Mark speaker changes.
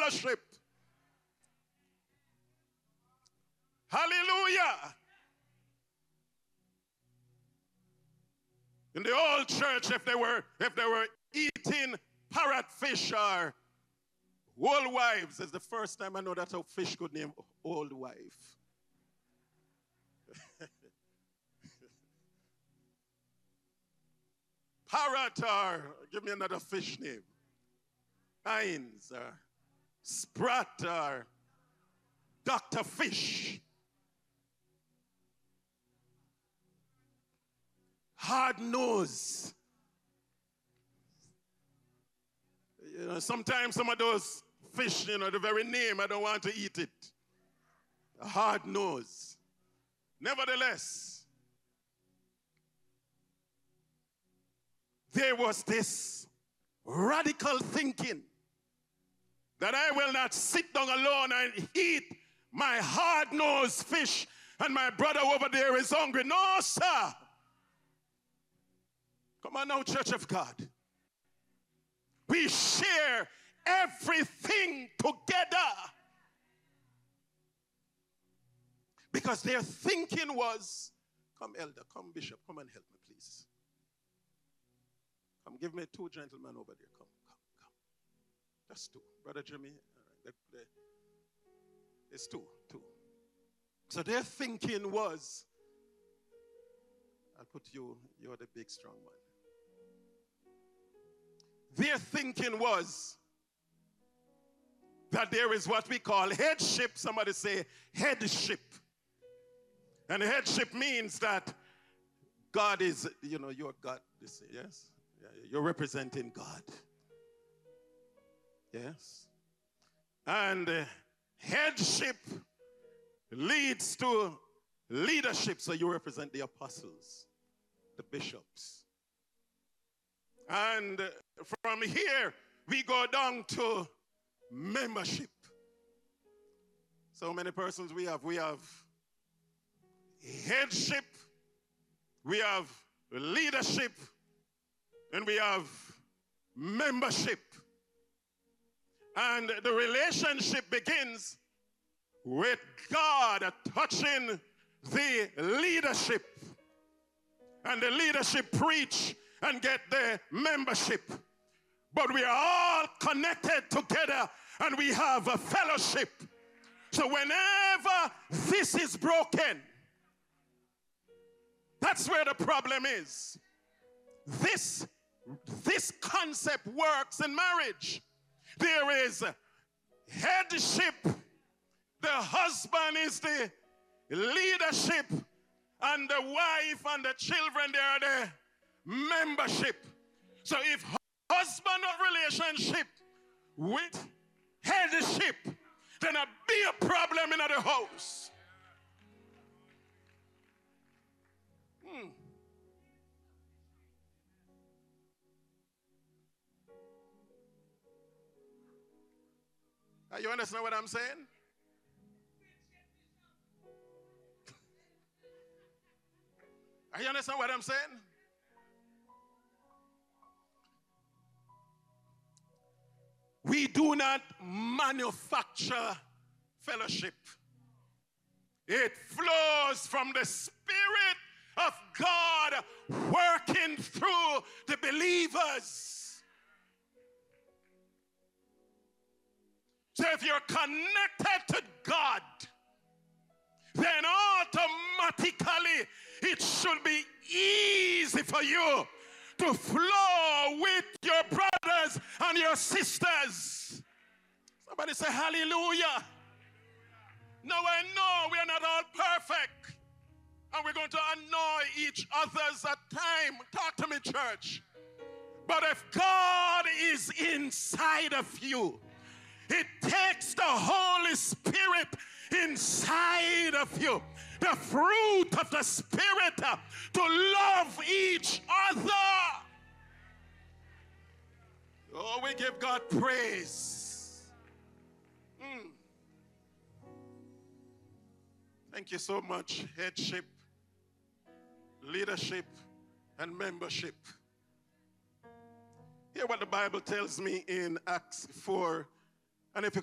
Speaker 1: fellowship. Hallelujah. In the old church, if they were eating parrotfish or old wives, it's the first time I know that a fish could name old wife. Parrot, or give me another fish name. Heinz or Sprat or Dr. Fish. Hard nose. You know, sometimes some of those fish, you know, the very name, I don't want to eat it. A hard nose. Nevertheless, there was this radical thinking that I will not sit down alone and eat my hard-nosed fish and my brother over there is hungry. No, sir. Come on now, Church of God. We share everything together. Because their thinking was, come elder, come bishop, come and help me please. Come, give me 2 gentlemen over there. Come. Just 2. Brother Jimmy, all right, it's 2. So their thinking was, I'll put you, you're the big strong one. Their thinking was that there is what we call headship. Somebody say headship. And headship means that God is, you know, you're God. Yes? You're representing God. Yes? And headship leads to leadership. So you represent the apostles, the bishops. And from here, we go down to membership. So many persons we have. We have headship, we have leadership, and we have membership. And the relationship begins with God touching the leadership. And the leadership preach and get the membership. But we are all connected together and we have a fellowship. So whenever this is broken, that's where the problem is. This concept works in marriage. There is headship. The husband is the leadership. And the wife and the children, they are the membership. So if husband of relationship with headship, then there'll be a problem in the house. Are you understand what I'm saying? Are you understand what I'm saying? We do not manufacture fellowship. It flows from the Spirit of God working through the believers. So if you're connected to God, then automatically it should be easy for you to flow with your brothers and your sisters. Somebody say hallelujah. Now I know we are not all perfect, and we're going to annoy each other's at time. Talk to me, church. But if God is inside of you, it takes the Holy Spirit inside of you, the fruit of the Spirit, to love each other. Oh, we give God praise. Thank you so much. Headship, leadership, and membership. Hear what the Bible tells me in Acts 4. And if you